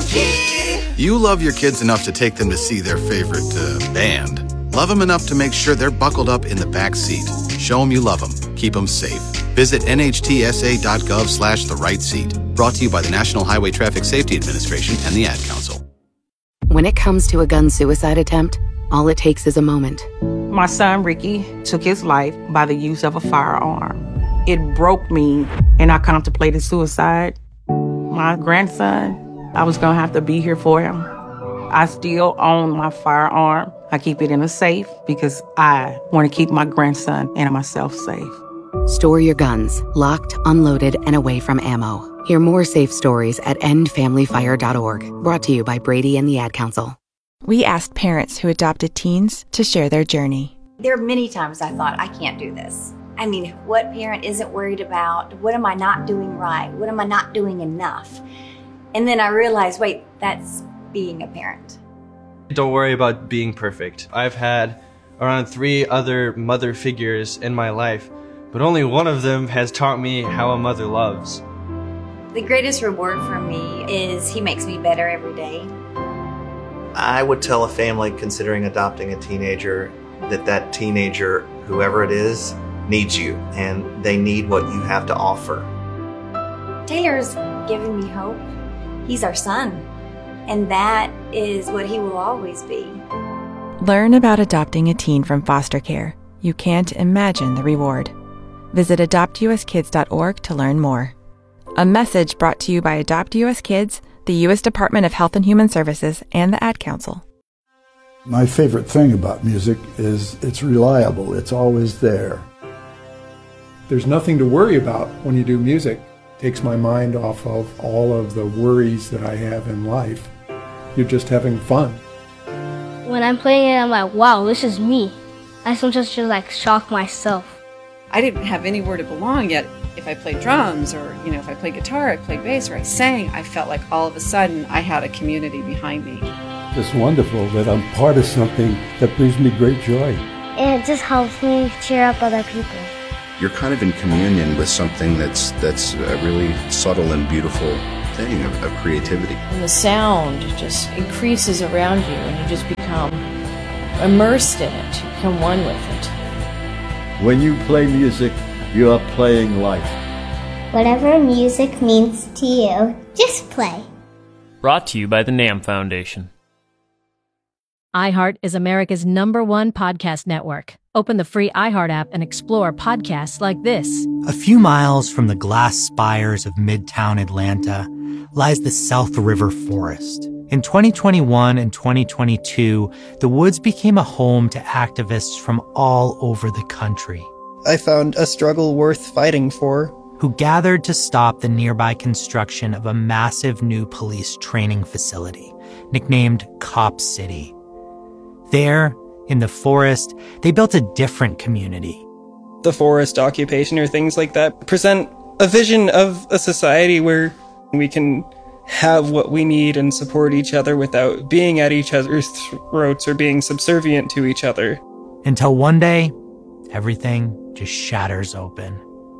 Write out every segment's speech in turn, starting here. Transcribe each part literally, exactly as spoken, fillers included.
kid. You love your kids enough to take them to see their favorite uh, band. Love them enough to make sure they're buckled up in the back seat. Show them you love them. Keep them safe. Visit nhtsa.gov slash the right seat. Brought to you by the National Highway Traffic Safety Administration and the Ad Council. When it comes to a gun suicide attempt, all it takes is a moment. My son, Ricky, took his life by the use of a firearm. It broke me, and I contemplated suicide. My grandson, I was going to have to be here for him. I still own my firearm. I keep it in a safe because I want to keep my grandson and myself safe. Store your guns, locked, unloaded, and away from ammo. Hear more safe stories at end family fire dot org. Brought to you by Brady and the Ad Council. We asked parents who adopted teens to share their journey. There are many times I thought, I can't do this. I mean, what parent isn't worried about? What am I not doing right? What am I not doing enough? And then I realized, wait, that's being a parent. Don't worry about being perfect. I've had around three other mother figures in my life, but only one of them has taught me how a mother loves. The greatest reward for me is he makes me better every day. I would tell a family considering adopting a teenager that that teenager, whoever it is, needs you, and they need what you have to offer. Taylor's given me hope. He's our son, and that is what he will always be. Learn about adopting a teen from foster care. You can't imagine the reward. Visit adopt u s kids dot org to learn more. A message brought to you by Adopt U S Kids, the U S Department of Health and Human Services, and the Ad Council. My favorite thing about music is it's reliable. It's always there. There's nothing to worry about when you do music. It takes my mind off of all of the worries that I have in life. You're just having fun. When I'm playing it, I'm like, wow, this is me. I sometimes just like shock myself. I didn't have anywhere to belong yet. If I played drums or, you know, if I played guitar, I played bass, or I sang, I felt like all of a sudden I had a community behind me. It's wonderful that I'm part of something that brings me great joy. And it just helps me cheer up other people. You're kind of in communion with something that's that's a really subtle and beautiful thing of, of creativity. And the sound just increases around you and you just become immersed in it. You become one with it. When you play music, you are playing life. Whatever music means to you, just play. Brought to you by the NAMM Foundation. iHeart is America's number one podcast network. Open the free iHeart app and explore podcasts like this. A few miles from the glass spires of Midtown Atlanta lies the South River Forest. In twenty twenty-one and twenty twenty-two, the woods became a home to activists from all over the country. I found a struggle worth fighting for. Who gathered to stop the nearby construction of a massive new police training facility, nicknamed Cop City. There, in the forest, they built a different community. The forest occupation or things like that present a vision of a society where we can have what we need and support each other without being at each other's throats or being subservient to each other. Until one day, everything just shatters open.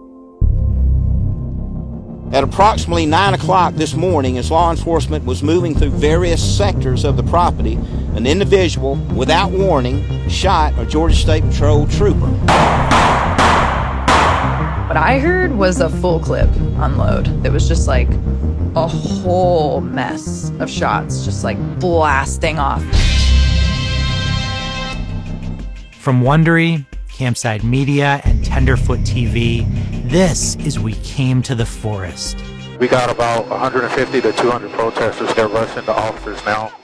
At approximately nine o'clock this morning, as law enforcement was moving through various sectors of the property, an individual, without warning, shot a Georgia State Patrol trooper. What I heard was a full clip unload. It was just like a whole mess of shots, just like blasting off. From Wondery, Campside Media, and Tenderfoot T V, this is We Came to the Forest. We got about one hundred fifty to two hundred protesters. They're rushing the officers now.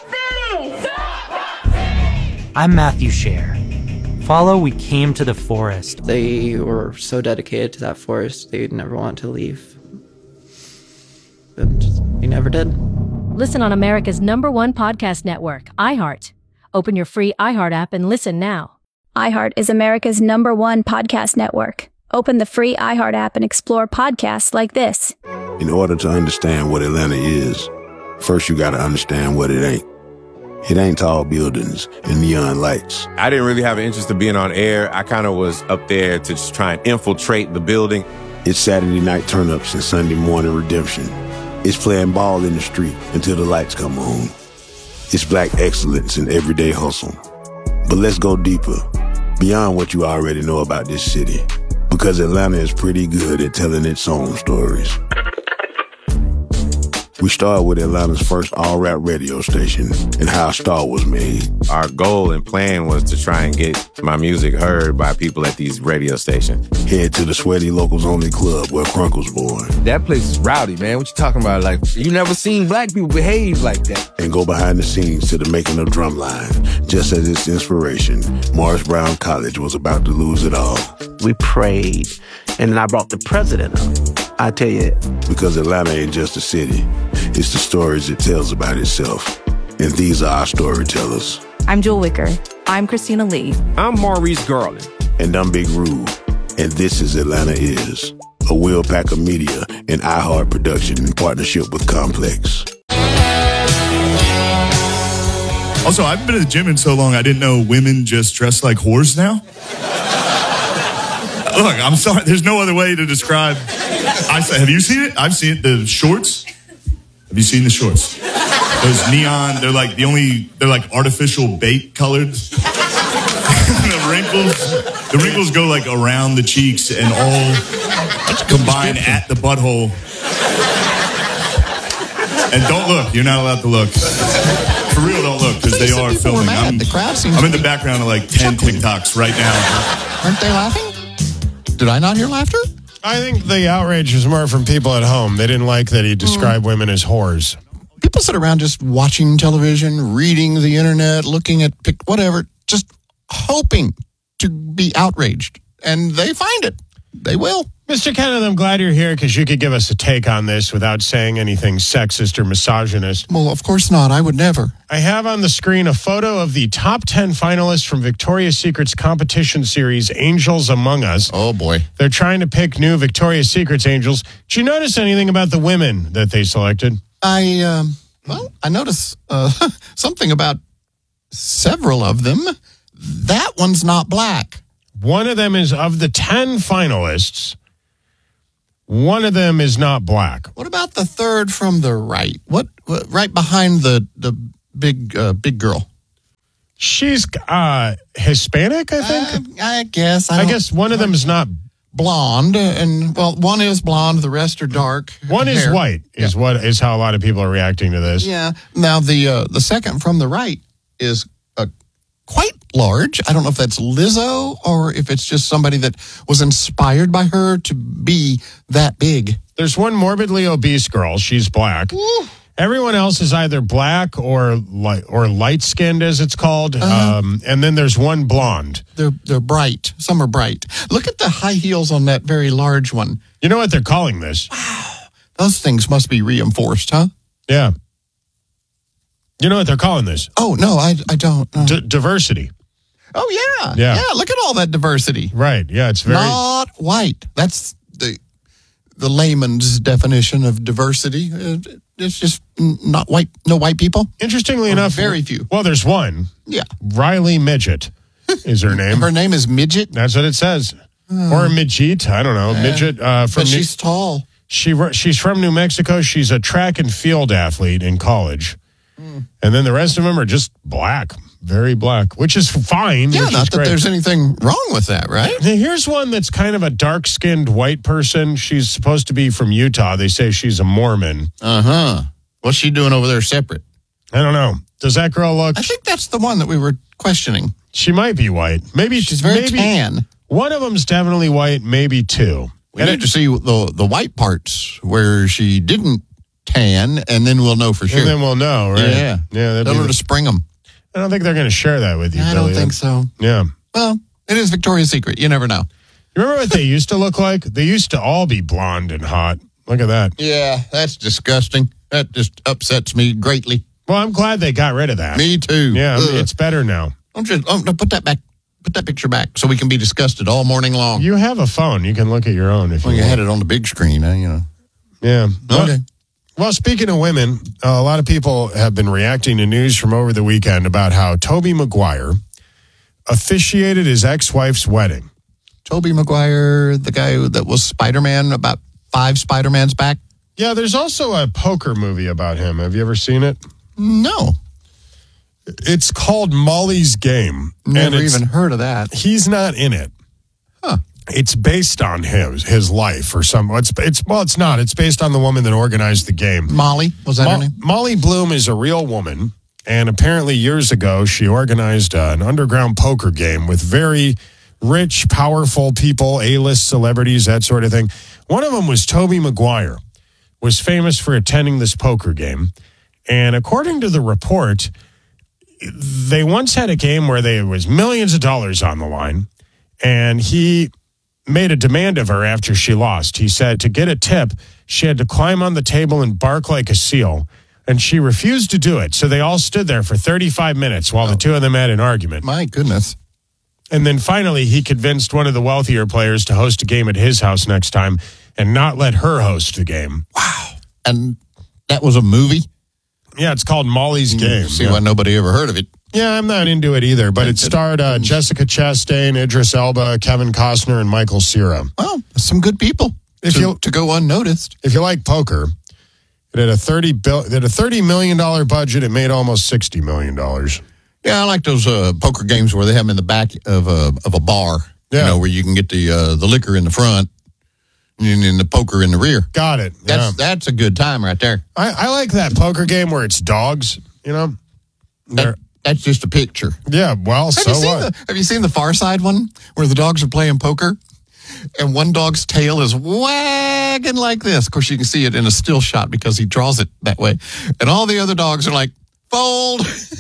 I'm Matthew Scher. Follow We Came to the Forest. They were so dedicated to that forest, they'd never want to leave. And they never did. Listen on America's number one podcast network, iHeart. Open your free iHeart app and listen now. iHeart is America's number one podcast network. Open the free iHeart app and explore podcasts like this. In order to understand what Atlanta is, first you got to understand what it ain't. It ain't tall buildings and neon lights. I didn't really have an interest in being on air. I kind of was up there to just try and infiltrate the building. It's Saturday night turn-ups and Sunday morning redemption. It's playing ball in the street until the lights come on. It's black excellence in everyday hustle. But let's go deeper, beyond what you already know about this city, because Atlanta is pretty good at telling its own stories. We started with Atlanta's first all-rap radio station and how a star was made. Our goal and plan was to try and get my music heard by people at these radio stations. Head to the Sweaty Locals Only Club where Crunk was born. That place is rowdy, man. What you talking about? Like, you never seen black people behave like that. And go behind the scenes to the making of Drumline. Just as its inspiration, Morris Brown College was about to lose it all. We prayed, and then I brought the president up. I tell you. Because Atlanta ain't just a city. It's the stories it tells about itself. And these are our storytellers. I'm Jewel Wicker. I'm Christina Lee. I'm Maurice Garland. And I'm Big Rube. And this is Atlanta Is, a Will Packer Media and iHeart production in partnership with Complex. Also, I haven't been to the gym in so long, I didn't know women just dress like whores now. Look, I'm sorry, there's no other way to describe. I say, have you seen it? I've seen it. The shorts. Have you seen the shorts? Those neon, they're like the only, they're like artificial bait colored. The wrinkles, the wrinkles go like around the cheeks and all combine at the butthole. And don't look, you're not allowed to look. For real, don't look, because they are filming. I'm, the crowd seems I'm in the background of like ten TikToks right now. Aren't they laughing? Did I not hear laughter? I think the outrage was more from people at home. They didn't like that he described mm. women as whores. People sit around just watching television, reading the internet, looking at pic- whatever, just hoping to be outraged. And they find it. They will. Mister Kenneth, I'm glad you're here because you could give us a take on this without saying anything sexist or misogynist. Well, of course not. I would never. I have on the screen a photo of the top ten finalists from Victoria's Secret's competition series, Angels Among Us. Oh, boy. They're trying to pick new Victoria's Secret's angels. Did you notice anything about the women that they selected? I, um, well, I noticed uh, something about several of them. That one's not black. One of them is of the ten finalists. One of them is not black. What about the third from the right? What, what right behind the the big uh, big girl? She's uh, Hispanic, I think. Uh, I guess. I, I guess one of them is not blonde, and well, one is blonde. The rest are dark. One hair. is white. Is yeah. what is how a lot of people are reacting to this. Yeah. Now the uh, the second from the right is uh, quite large. I don't know if that's Lizzo or if it's just somebody that was inspired by her to be that big. There's one morbidly obese girl. She's black. Ooh. Everyone else is either black or light or light skinned, as it's called. Uh-huh. Um, and then there's one blonde. They're they're bright. Some are bright. Look at the high heels on that very large one. You know what they're calling this? Wow, those things must be reinforced, huh? Yeah. You know what they're calling this? Oh, no, I, I don't. No. D- diversity. Oh, yeah. yeah. Yeah, look at all that diversity. Right, yeah, it's very... Not white. That's the the layman's definition of diversity. It's just not white, no white people. Interestingly or enough... Very few. Well, there's one. Yeah. Riley Midget is her name. Her name is Midget? That's what it says. Oh. Or Midget, I don't know. Yeah. Midget. Uh, from but she's New- tall. She She's from New Mexico. She's a track and field athlete in college. Mm. And then the rest of them are just black, very black, which is fine. Yeah, not that great. There's anything wrong with that, right? Here's one that's kind of a dark-skinned white person. She's supposed to be from Utah. They say she's a Mormon. Uh-huh. What's she doing over there separate? I don't know. Does that girl look... I think that's the one that we were questioning. She might be white. Maybe she's very maybe, tan. One of them's definitely white, maybe two. We and need it, to see the the white parts where she didn't tan, and then we'll know for sure. And then we'll know, right? Yeah. Yeah. They'll to spring them. I don't think they're going to share that with you, I Billy. don't think so. Yeah. Well, it is Victoria's Secret. You never know. You remember what they used to look like? They used to all be blonde and hot. Look at that. Yeah, that's disgusting. That just upsets me greatly. Well, I'm glad they got rid of that. Me too. Yeah, Ugh. It's better now. Don't just oh, no, put that back. Put that picture back so we can be disgusted all morning long. You have a phone. You can look at your own if well, you you want. had it on the big screen, huh, you know. Yeah. Okay. Well, well speaking of women, uh, a lot of people have been reacting to news from over the weekend about how Tobey Maguire officiated his ex-wife's wedding. Tobey Maguire, the guy that was Spider-Man about five Spider-Mans back? Yeah, there's also a poker movie about him. Have you ever seen it? No. It's called Molly's Game. Never and even heard of that. He's not in it. Huh. It's based on his his life or some. It's it's well, it's not. It's based on the woman that organized the game. Molly, was that Mo- her name? Molly Bloom is a real woman, and apparently years ago she organized uh, an underground poker game with very rich, powerful people, A-list celebrities, that sort of thing. One of them was Tobey Maguire, was famous for attending this poker game, and according to the report, they once had a game where there was millions of dollars on the line, and he made a demand of her after she lost. He said to get a tip, she had to climb on the table and bark like a seal, and she refused to do it. So they all stood there for thirty-five minutes while oh. the two of them had an argument. My goodness. And then finally, he convinced one of the wealthier players to host a game at his house next time and not let her host the game. Wow. And that was a movie? Yeah, it's called Molly's Game. See yeah. why nobody ever heard of it. Yeah, I'm not into it either, but it starred uh, Jessica Chastain, Idris Elba, Kevin Costner, and Michael Cera. Well, some good people if to, you, to go unnoticed. If you like poker, it had a thirty bill, it had a thirty million dollars budget. It made almost sixty million dollars. Yeah, I like those uh, poker games where they have them in the back of a of a bar. Yeah. You know, where you can get the uh, the liquor in the front and then the poker in the rear. Got it. That's yeah. that's a good time right there. I, I like that poker game where it's dogs. You know, that, that's just a picture. Yeah. Well, have so you seen what? The, have you seen the Far Side one where the dogs are playing poker? And one dog's tail is wagging like this. Of course, you can see it in a still shot because he draws it that way. And all the other dogs are like, fold.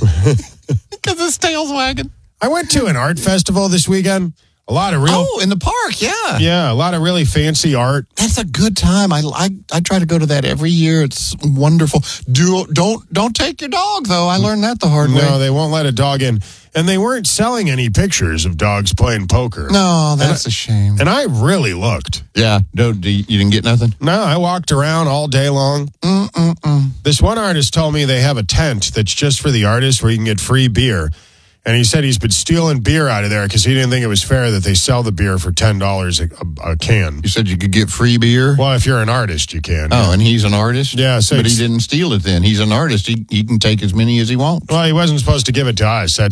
Because his tail's wagging. I went to an art festival this weekend. A lot of real... Oh, in the park, yeah. Yeah, a lot of really fancy art. That's a good time. I, I I try to go to that every year. It's wonderful. Do, don't don't take your dog, though. I learned that the hard no, way. No, they won't let a dog in. And they weren't selling any pictures of dogs playing poker. No, that's and, a shame. And I really looked. Yeah. No, you didn't get nothing? No, I walked around all day long. Mm-mm-mm. This one artist told me they have a tent that's just for the artists where you can get free beer. And he said he's been stealing beer out of there because he didn't think it was fair that they sell the beer for ten dollars a, a can. You said you could get free beer? Well, if you're an artist, you can. Oh, yeah. And he's an artist? Yeah. So but he didn't steal it then. He's an artist. He, he can take as many as he wants. Well, he wasn't supposed to give it to us. That's